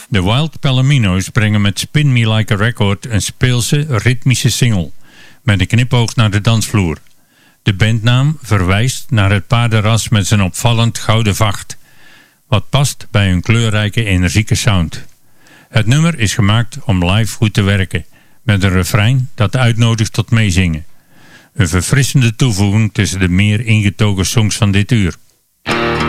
De Wild Palomino's brengen met Spin Me Like a Record een speelse, ritmische single, met een knipoog naar de dansvloer. De bandnaam verwijst naar het paardenras met zijn opvallend gouden vacht, wat past bij hun kleurrijke, energieke sound. Het nummer is gemaakt om live goed te werken, met een refrein dat uitnodigt tot meezingen. Een verfrissende toevoeging tussen de meer ingetogen songs van dit uur.